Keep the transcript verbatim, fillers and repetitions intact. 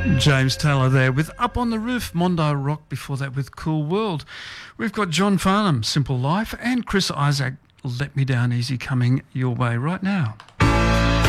James Taylor there with Up on the Roof, Mondo Rock before that with Cool World. We've got John Farnham, Simple Life, and Chris Isaac, Let Me Down Easy, coming your way right now.